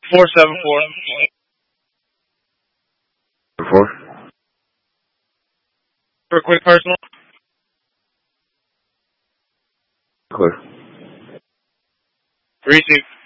474. Four. For a quick personal. Clear. 3-2.